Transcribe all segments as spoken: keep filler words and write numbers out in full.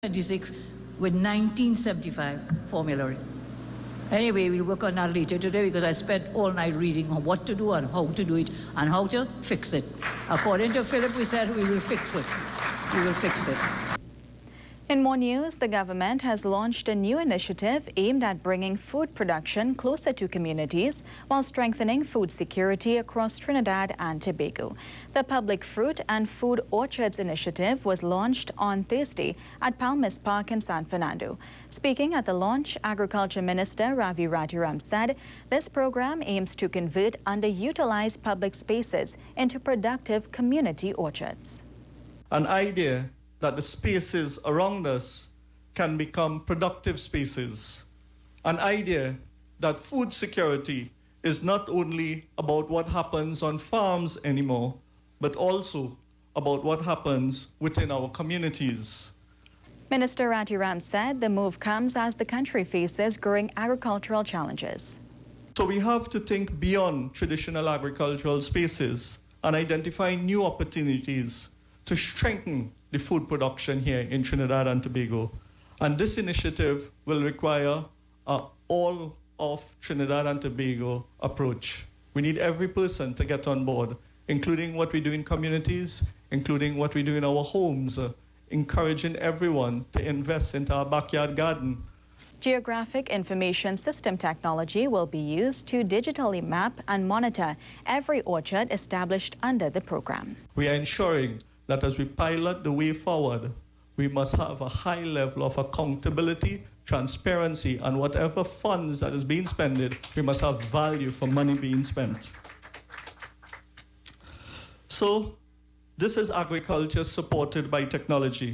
twenty-six with nineteen seventy-five formulary. Anyway, we'll work on that later today because I spent all night reading on what to do and how to do it and how to fix it. According to Philip, we said we will fix it. We will fix it. In more news, the government has launched a new initiative aimed at bringing food production closer to communities while strengthening food security across Trinidad and Tobago. The Public Fruit and Food Orchards Initiative was launched on Thursday at Palmas Park in San Fernando. Speaking at the launch, Agriculture Minister Ravi Rathiram said this program aims to convert underutilized public spaces into productive community orchards. An idea that the spaces around us can become productive spaces. An idea that food security is not only about what happens on farms anymore, but also about what happens within our communities. Minister Rathiram said the move comes as the country faces growing agricultural challenges. So we have to think beyond traditional agricultural spaces and identify new opportunities to strengthen the food production here in Trinidad and Tobago. And this initiative will require an all of Trinidad and Tobago approach. We need every person to get on board, including what we do in communities, including what we do in our homes, uh, encouraging everyone to invest into our backyard garden. Geographic Information System technology will be used to digitally map and monitor every orchard established under the program. We are ensuring that as we pilot the way forward, we must have a high level of accountability, transparency, and whatever funds that is being spent, we must have value for money being spent. So, this is agriculture supported by technology.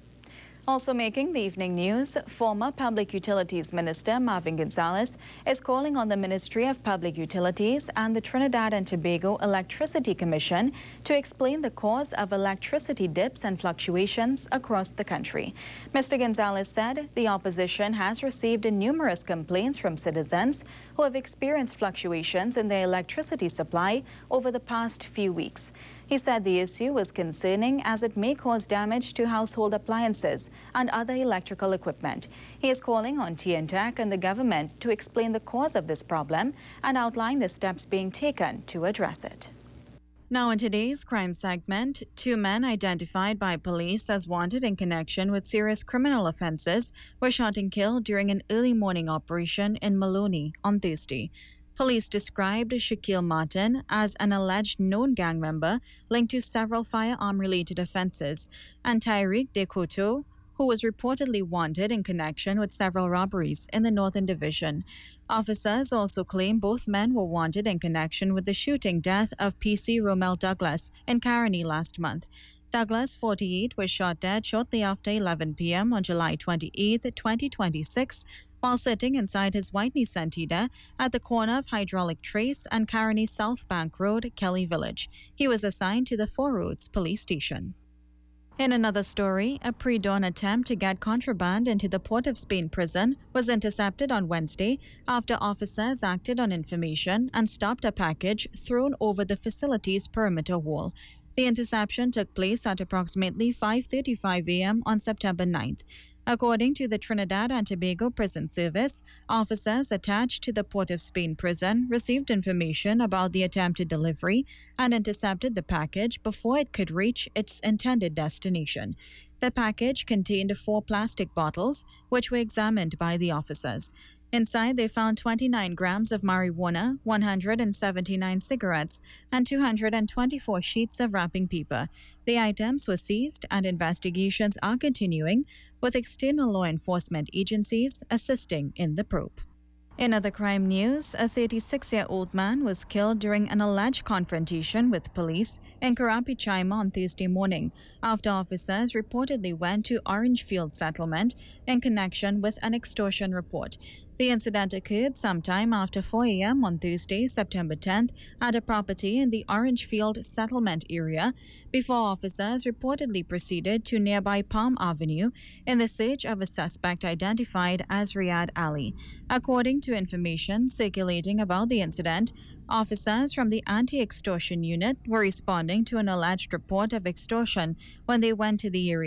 Also making the evening news, former Public Utilities Minister Marvin Gonzalez is calling on the Ministry of Public Utilities and the Trinidad and Tobago Electricity Commission to explain the cause of electricity dips and fluctuations across the country. Mister Gonzalez said the opposition has received numerous complaints from citizens who have experienced fluctuations in their electricity supply over the past few weeks. He said the issue was concerning as it may cause damage to household appliances and other electrical equipment. He is calling on T N T E C and the government to explain the cause of this problem and outline the steps being taken to address it. Now in today's crime segment, two men identified by police as wanted in connection with serious criminal offenses were shot and killed during an early morning operation in Maloney on Thursday. Police described Shaquille Martin as an alleged known gang member linked to several firearm-related offenses, and Tyreek Dekoto, who was reportedly wanted in connection with several robberies in the Northern Division. Officers also claim both men were wanted in connection with the shooting death of P C Romel Douglas in Caroni last month. Douglas, forty-eight, was shot dead shortly after eleven p m on July twenty-eighth, twenty twenty-six, while sitting inside his white Nissan Tiida at the corner of Hydraulic Trace and Caroni South Bank Road, Kelly Village. He was assigned to the Four Roads Police Station. In another story, a pre-dawn attempt to get contraband into the Port of Spain prison was intercepted on Wednesday after officers acted on information and stopped a package thrown over the facility's perimeter wall. The interception took place at approximately five thirty-five a m on September ninth. According to the Trinidad and Tobago Prison Service, officers attached to the Port of Spain prison received information about the attempted delivery and intercepted the package before it could reach its intended destination. The package contained four plastic bottles, which were examined by the officers. Inside, they found twenty-nine grams of marijuana, one hundred seventy-nine cigarettes, and two hundred twenty-four sheets of wrapping paper. The items were seized, and investigations are continuing, with external law enforcement agencies assisting in the probe. In other crime news, a thirty-six-year-old man was killed during an alleged confrontation with police in Karapi Chaima on Thursday morning after officers reportedly went to Orangefield Settlement in connection with an extortion report. The incident occurred sometime after four a m on Thursday, September tenth, at a property in the Orangefield settlement area before officers reportedly proceeded to nearby Palm Avenue in the search of a suspect identified as Riyadh Ali. According to information circulating about the incident, Officers from the Anti-Extortion Unit were responding to an alleged report of extortion when they went to the area.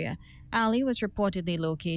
Ali was reportedly located